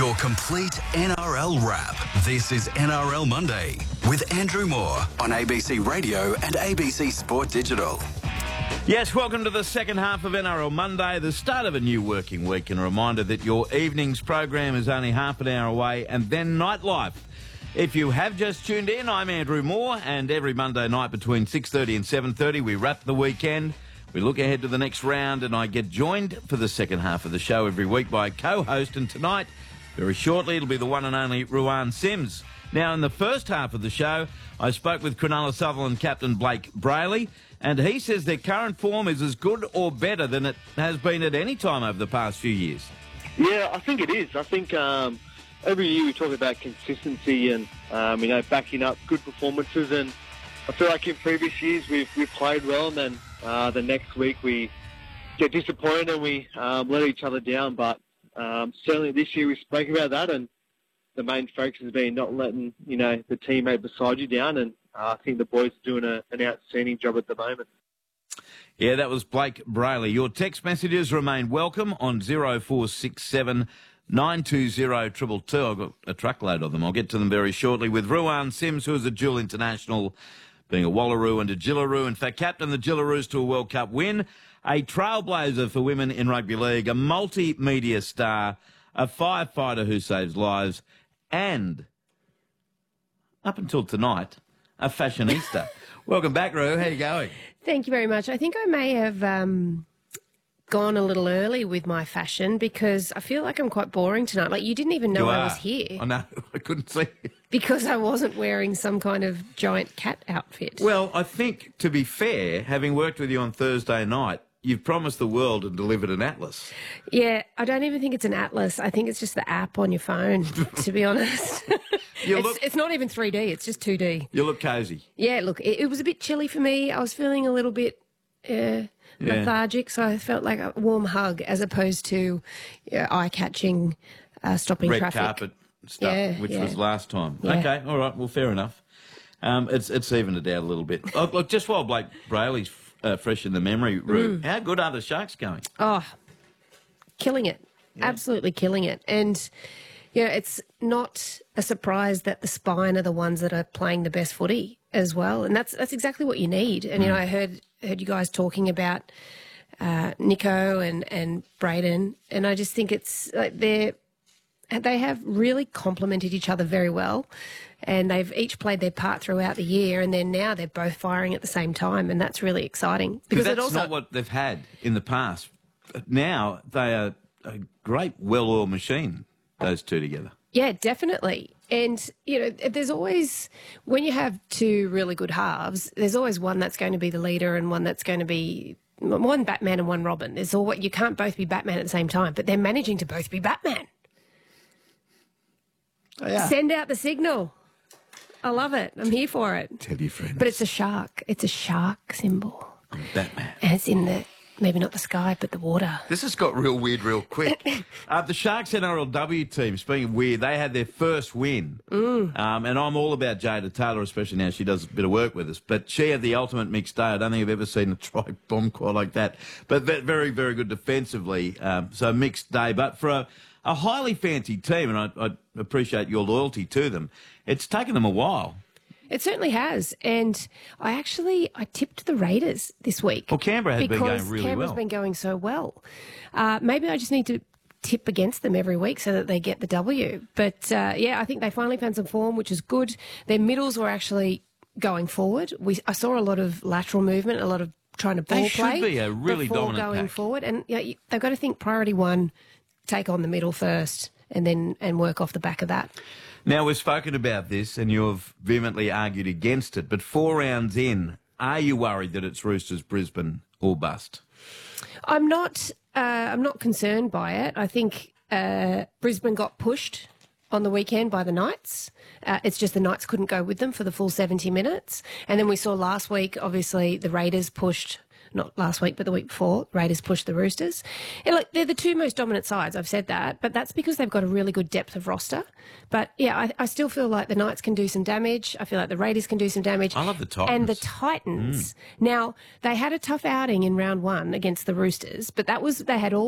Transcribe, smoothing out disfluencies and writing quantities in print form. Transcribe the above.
Your complete NRL wrap. This is NRL Monday with Andrew Moore on ABC Radio and ABC Sport Digital. Yes, welcome to the second half of NRL Monday, the start of a new working week, and a reminder that your evening's program is only half an hour away, and then Nightlife. If you have just tuned in, I'm Andrew Moore, and every Monday night between 6:30 and 7:30 we wrap the weekend. We look ahead to the next round, and I get joined for the second half of the show every week by a co-host, and tonight, very shortly, it'll be the one and only Ruan Sims. Now, in the first half of the show, I spoke with Cronulla Sutherland captain Blake Brayley, and he says their current form is as good or better than it has been at any time over the past few years. Yeah, I think it is. I think every year we talk about consistency and, backing up good performances, and I feel like in previous years we've played well, and then the next week we get disappointed and we let each other down. But certainly this year we spoke about that, and the main focus has been not letting the teammate beside you down, and I think the boys are doing an outstanding job at the moment. Yeah, that was Blake Brayley. Your text messages remain welcome on 0467 920 222. I've got a truckload of them. I'll get to them very shortly with Ruan Sims, who is a dual international, being a Wallaroo and a Jillaroo. In fact, captain the Jillaroos to a World Cup win, a trailblazer for women in rugby league, a multimedia star, a firefighter who saves lives, and, up until tonight, a fashionista. Welcome back, Ru. How are you going? Thank you very much. I think I may have gone a little early with my fashion because I feel like I'm quite boring tonight. Like, you didn't even know I was here. I know. I couldn't see you. Because I wasn't wearing some kind of giant cat outfit. Well, I think, to be fair, having worked with you on Thursday night, you've promised the world and delivered an atlas. Yeah, I don't even think it's an atlas. I think it's just the app on your phone, to be honest. It's not even 3D, it's just 2D. You look cosy. Yeah, look, it was a bit chilly for me. I was feeling a little bit lethargic, so I felt like a warm hug as opposed to eye-catching, stopping red traffic. Carpet stuff, which was last time. Yeah. Okay, all right, well, fair enough. It's evened it out a little bit. Look, just while Blake Brayley's fresh in the memory, Ru, how good are the Sharks going? Oh, killing it. Yeah. Absolutely killing it. And, it's not a surprise that the spine are the ones that are playing the best footy as well. And that's exactly what you need. And, I heard you guys talking about Nico and Braden, and I just think it's like they have really complemented each other very well, and they've each played their part throughout the year, and then now they're both firing at the same time, and that's really exciting. Because that's not what they've had in the past. Now they are a great well-oiled machine, those two together. Yeah, definitely. And, there's always, when you have two really good halves, there's always one that's going to be the leader and one that's going to be one Batman and one Robin. You can't both be Batman at the same time, but they're managing to both be Batman. Oh, yeah. Send out the signal. I love it. I'm here for it. Tell your friends. But it's a shark. It's a shark symbol. I'm Batman. And it's in maybe not the sky, but the water. This has got real weird real quick. The Sharks NRLW team, speaking of weird, they had their first win. And I'm all about Jada Taylor, especially now she does a bit of work with us. But she had the ultimate mixed day. I don't think I've ever seen a try bomb quite like that. But very, very good defensively. So mixed day. But for a highly fancied team, and I appreciate your loyalty to them, it's taken them a while. It certainly has. And I tipped the Raiders this week. Well, Canberra has been going really well. Because Canberra's been going so well. Maybe I just need to tip against them every week so that they get the W. But, I think they finally found some form, which is good. Their middles were actually going forward. I saw a lot of lateral movement, a lot of trying to ball play. They should be a really dominant going pack. forward. And they've got to think priority one, take on the middle first and work off the back of that. Now, we've spoken about this and you've vehemently argued against it, but 4 rounds in, are you worried that it's Roosters, Brisbane or bust? I'm not concerned by it. I think Brisbane got pushed on the weekend by the Knights. It's just the Knights couldn't go with them for the full 70 minutes. And then we saw last week, obviously, the Raiders pushed not last week, but the week before, Raiders pushed the Roosters. And look, they're the two most dominant sides, I've said that, but that's because they've got a really good depth of roster. But, yeah, I still feel like the Knights can do some damage. I feel like the Raiders can do some damage. I love the Titans. And the Titans. Now, they had a tough outing in round one against the Roosters, but they had all